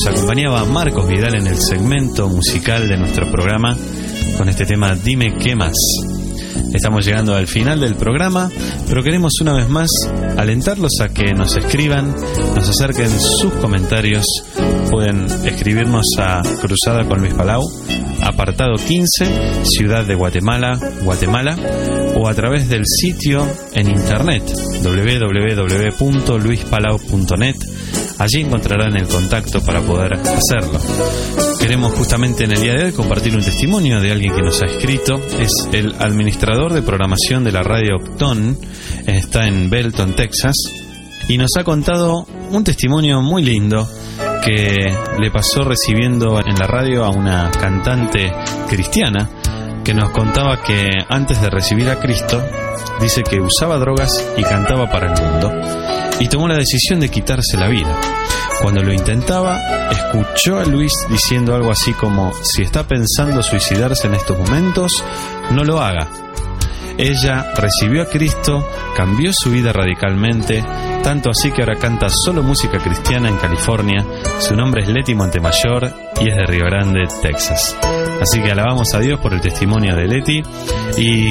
Nos acompañaba Marcos Vidal en el segmento musical de nuestro programa con este tema Dime qué más. Estamos llegando al final del programa, pero queremos una vez más alentarlos a que nos escriban, nos acerquen sus comentarios. Pueden escribirnos a Cruzada con Luis Palau, apartado 15, Ciudad de Guatemala, Guatemala, o a través del sitio en internet www.luispalau.net. Allí encontrarán el contacto para poder hacerlo. Queremos justamente en el día de hoy compartir un testimonio de alguien que nos ha escrito. Es el administrador de programación de la radio Octón, está en Belton, Texas, y nos ha contado un testimonio muy lindo que le pasó recibiendo en la radio a una cantante cristiana que nos contaba que antes de recibir a Cristo, dice que usaba drogas y cantaba para el mundo, y tomó la decisión de quitarse la vida. Cuando lo intentaba, escuchó a Luis diciendo algo así como: si está pensando suicidarse en estos momentos, no lo haga. Ella recibió a Cristo, cambió su vida radicalmente, tanto así que ahora canta solo música cristiana en California. Su nombre es Leti Montemayor y es de Río Grande, Texas. Así que alabamos a Dios por el testimonio de Leti y